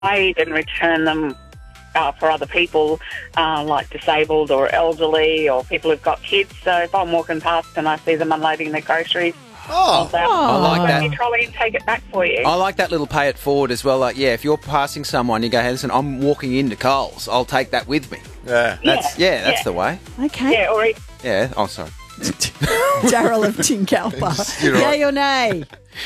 and return them for other people, like disabled or elderly or people who've got kids. So if I'm walking past and I see them unloading their groceries, I like grab that. your trolley and take it back for you. I like that little pay it forward as well. Like, yeah, if you're passing someone, you go, hey, listen, I'm walking into Coles. I'll take that with me. That's the way. Okay. Yeah, or Yeah. Oh, sorry. Daryl of Tinkalpa. You're right. Yay or nay?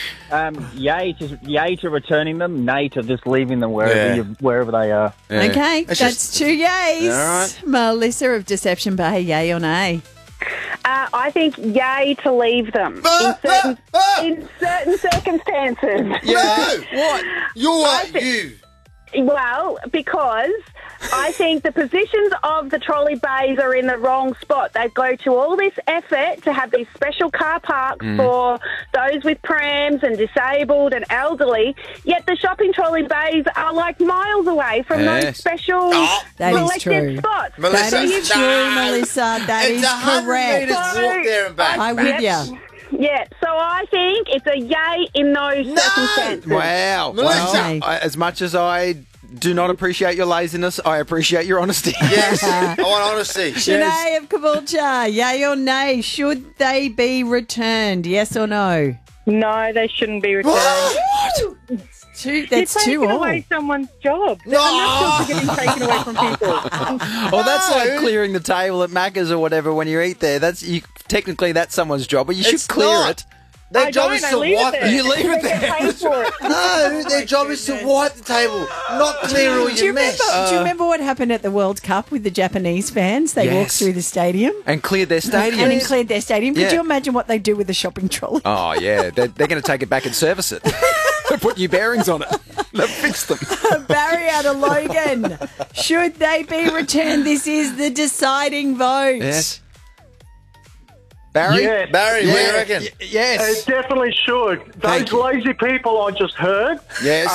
Yay to returning them, nay to just leaving them wherever they are. Yeah. Okay, It's that's 2 yays. All right. Melissa of Deception Bay, yay or nay? I think yay to leave them in certain circumstances. No! What? You. Well, because I think the positions of the trolley bays are in the wrong spot. They go to all this effort to have these special car parks for those with prams and disabled and elderly, yet the shopping trolley bays are like miles away from those special That is selected true. spots. Melissa, That is true, Melissa. That it's is 100 correct. metres to walk there and back. I'm with you. Yeah, so I think it's a yay in those circumstances. Wow. Melissa. Well, as much as I do not appreciate your laziness, I appreciate your honesty. Yes, I want honesty. Shanae of Caboolture, yay or nay? Should they be returned? Yes or no? No, they shouldn't be returned. That's You're two taking all. away someone's job. Enough jobs are getting taken away from people. Well, that's like clearing the table at Macca's or whatever when you eat there. Technically, that's someone's job, but you should It's clear not. it. Their job is to leave it wipe there. it. You leave it there. Pay for it. No, their job is to wipe the table, not clear all Do you, your mess. remember, do you remember what happened at the World Cup with the Japanese fans? They walked Yes. through the stadium And cleared their stadium. and then cleared their stadium. Could Yeah. you imagine what they do with the shopping trolley? Oh, yeah. They're going to take it back and service it. Put new bearings on it. They'll fix them. Barry out of Logan. Should they be returned? This is the deciding vote. Yes. Barry? Yeah. Barry, what do you reckon? Yes. It definitely should. Thank Those you. lazy people I just heard. Yes.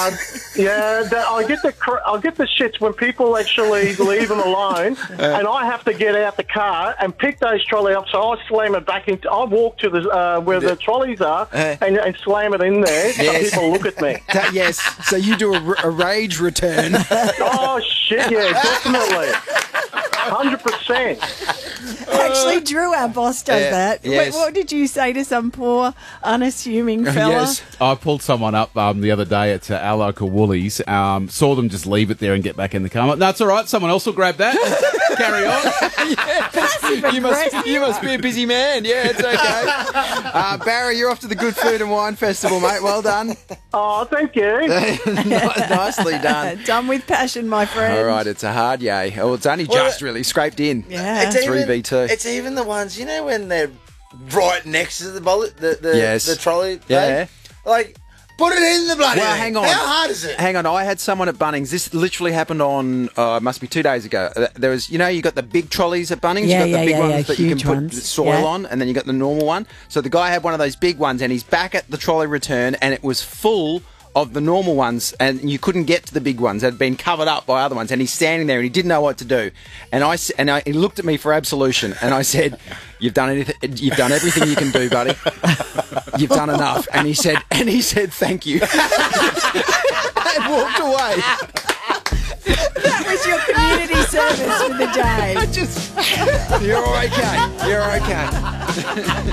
I get the shits when people actually leave them alone, and I have to get out the car and pick those trolley up. So I slam it back into. I walk to the where the trolleys are and slam it in there. Yes. So people look at me. Yes. So you do a rage return. Oh shit! Yeah, definitely. 100%. Actually, Drew, our boss, does Yeah, that. yes. What did you say to some poor, unassuming fella? Yes. I pulled someone up the other day at our local Woolies. Saw them just leave it there and get back in the car. I'm like, no, it's all right. Someone else will grab that. Carry on. You must be a busy man. Yeah, it's okay. Barry, you're off to the Good Food and Wine Festival, mate. Well done. Oh, thank you. Nicely done. Done with passion, my friend. All right, it's a hard yay. Oh, it's only just really scraped in. Yeah. It's even, 3v2. It's even the ones, you know, when they're right next to the bullet, Yes. the trolley. Yeah. thing? Like, put it in the bloody Well, thing. hang on. How hard is it? Hang on, I had someone at Bunnings. This literally happened on, it must be 2 days ago. There was, you know, you got the big trolleys at Bunnings. Yeah, you got the big ones that you can huge put ones. soil Yeah. on, and then you got the normal one. So the guy had one of those big ones, and he's back at the trolley return, and it was full of the normal ones, and you couldn't get to the big ones. They'd been covered up by other ones, and he's standing there, and he didn't know what to do. And he looked at me for absolution, and I said, "You've done everything you can do, buddy. You've done enough." And he said, "Thank you," and walked away. That was your community service for the day. You're okay. You're okay.